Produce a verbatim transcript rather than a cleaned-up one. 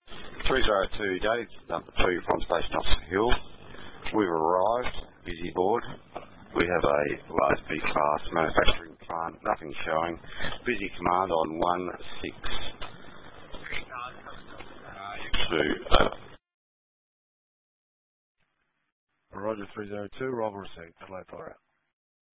three zero two, Dave, number two from Station Officer Hill. We've arrived, busy board. We have a large B class manufacturing plant, nothing showing. Busy command on one six two. Uh, Roger three zero two, roll received. Hello, fire out.